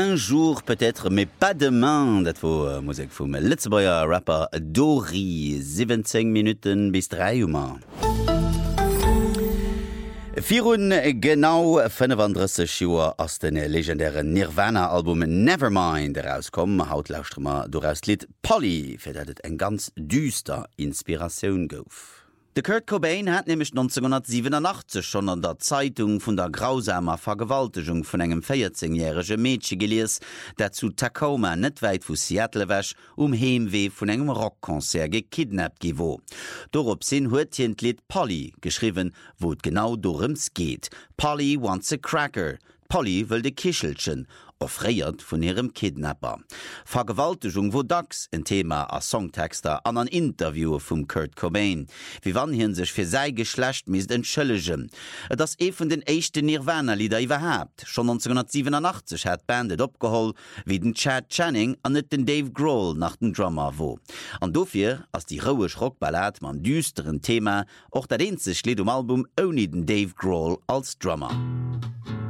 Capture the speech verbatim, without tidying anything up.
Un jour peut-être, mais pas demain, dat wo uh, Musik vum Litzebauer Rapper Dori, siebzehn Minuten bis drei Uhr. Virun genau fünfunddreißig Joer ass den legendären Nirvana-Album Nevermind herauskom, haut lauschtremer doaus Lied Polly, fir dat et eng ganz düster Inspirationun gouf. De Kurt Cobain hat nämlich neunzehnhundertsiebenundachtzig schon an der Zeitung vun der grausamer Vergewaltigung vun engem vierzehnjährige Mädchen geliers, dat zu Tacoma net weit vu Seattle wäch um Heemweh vun engem Rockkonzert gekidnappt giwo. Dorop sinn huet hien Lied Polly geschrieben, wo d genau dorems geht. Polly wants a cracker. Polly will de Kichelchen, offréiert vun ihrem Kidnapper. Vergewaltigung wo dacks en Thema a Songtexter an an Interview vum Kurt Cobain. Wie wann hien sech fir sei Geschlecht mis entschëllegen. Et ass e vun den échten Nirvana-Lieder iwwerhabt. Schon neunzehnhundertsiebenundachtzig hat Bandet opgeholl, wie den Chad Channing an net den Dave Grohl nach den Drummer wo. An dofir ass die rouech Rockballett mam düsteren Thema och dat eenzeg Lied um Album oni den Dave Grohl als Drummer.